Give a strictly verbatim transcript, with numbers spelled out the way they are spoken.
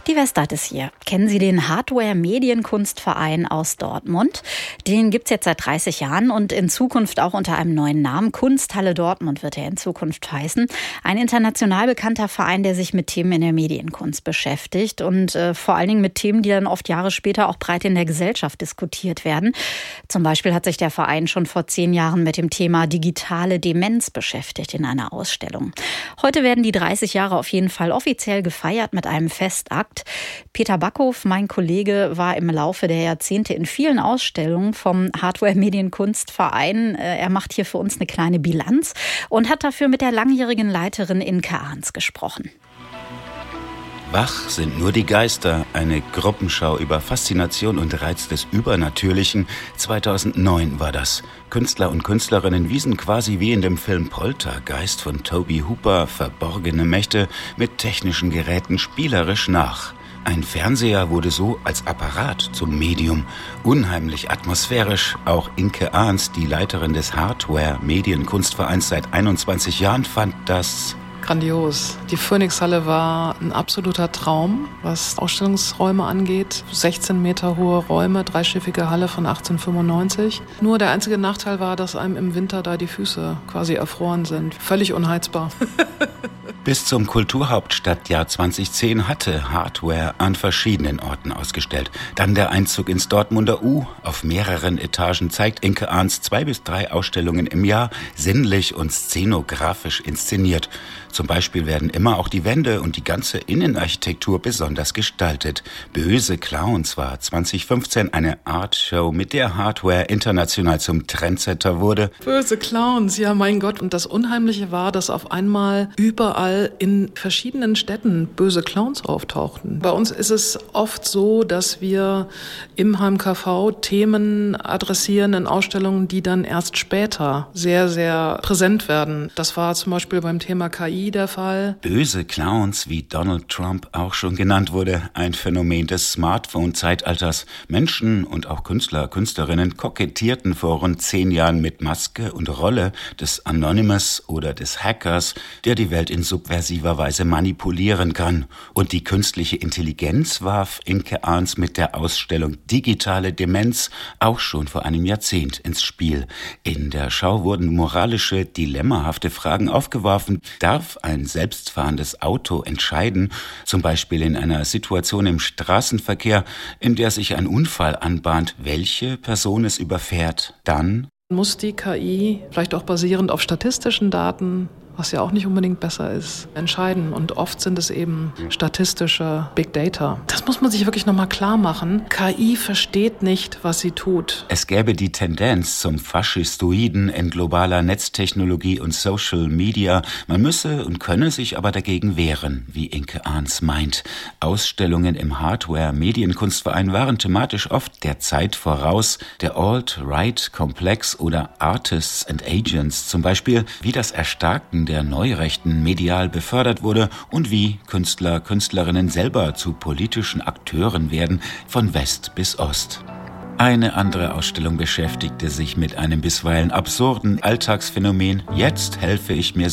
Die Westart ist hier. Kennen Sie den Hardware-Medienkunstverein aus Dortmund? Den gibt's jetzt seit dreißig Jahren und in Zukunft auch unter einem neuen Namen. Kunsthalle Dortmund wird er in Zukunft heißen. Ein international bekannter Verein, der sich mit Themen in der Medienkunst beschäftigt und äh, vor allen Dingen mit Themen, die dann oft Jahre später auch breit in der Gesellschaft diskutiert werden. Zum Beispiel hat sich der Verein schon vor zehn Jahren mit dem Thema digitale Demenz beschäftigt in einer Ausstellung. Heute werden die dreißig Jahre auf jeden Fall offiziell gefeiert mit einem Festakt. Peter Backhof, mein Kollege, war im Laufe der Jahrzehnte in vielen Ausstellungen vom Hardware-Medienkunstverein. Er macht hier für uns eine kleine Bilanz und hat dafür mit der langjährigen Leiterin Inke Arns gesprochen. Wach sind nur die Geister, eine Gruppenschau über Faszination und Reiz des Übernatürlichen. zweitausendneun war das. Künstler und Künstlerinnen wiesen quasi wie in dem Film Poltergeist von Tobe Hooper verborgene Mächte mit technischen Geräten spielerisch nach. Ein Fernseher wurde so als Apparat zum Medium. Unheimlich atmosphärisch. Auch Inke Arns, die Leiterin des Hardware-Medienkunstvereins seit einundzwanzig Jahren, fand das grandios. Die Phoenixhalle war ein absoluter Traum, was Ausstellungsräume angeht. sechzehn Meter hohe Räume, dreischiffige Halle von achtzehnhundertfünfundneunzig. Nur der einzige Nachteil war, dass einem im Winter da die Füße quasi erfroren sind. Völlig unheizbar. Bis zum Kulturhauptstadtjahr zweitausendzehn hatte Hardware an verschiedenen Orten ausgestellt. Dann der Einzug ins Dortmunder U. Auf mehreren Etagen zeigt Inke Arns zwei bis drei Ausstellungen im Jahr, sinnlich und szenografisch inszeniert. Zum Beispiel werden immer auch die Wände und die ganze Innenarchitektur besonders gestaltet. Böse Clowns war zweitausendfünfzehn eine Artshow, mit der Hardware international zum Trendsetter wurde. Böse Clowns, ja mein Gott. Und das Unheimliche war, dass auf einmal überall in verschiedenen Städten böse Clowns auftauchten. Bei uns ist es oft so, dass wir im H M K V Themen adressieren in Ausstellungen, die dann erst später sehr, sehr präsent werden. Das war zum Beispiel beim Thema K I der Fall. Böse Clowns, wie Donald Trump auch schon genannt wurde, ein Phänomen des Smartphone-Zeitalters. Menschen und auch Künstler, Künstlerinnen kokettierten vor rund zehn Jahren mit Maske und Rolle des Anonymous oder des Hackers, der die Welt in subversiver Weise manipulieren kann. Und die künstliche Intelligenz warf Inke Arns mit der Ausstellung Digitale Demenz auch schon vor einem Jahrzehnt ins Spiel. In der Schau wurden moralische, dilemmahafte Fragen aufgeworfen. Darf ein selbstfahrendes Auto entscheiden, zum Beispiel in einer Situation im Straßenverkehr, in der sich ein Unfall anbahnt, welche Person es überfährt? Dann muss die K I, vielleicht auch basierend auf statistischen Daten, was ja auch nicht unbedingt besser ist, entscheiden. Und oft sind es eben statistische Big Data. Das muss man sich wirklich nochmal klar machen. K I versteht nicht, was sie tut. Es gäbe die Tendenz zum Faschistoiden in globaler Netztechnologie und Social Media. Man müsse und könne sich aber dagegen wehren, wie Inke Arns meint. Ausstellungen im Hardware-Medienkunstverein waren thematisch oft der Zeit voraus. Der Alt-Right-Komplex oder Artists and Agents zum Beispiel, wie das Erstarken der Neurechten medial befördert wurde und wie Künstler, Künstlerinnen selber zu politischen Akteuren werden, von West bis Ost. Eine andere Ausstellung beschäftigte sich mit einem bisweilen absurden Alltagsphänomen. Jetzt helfe ich mir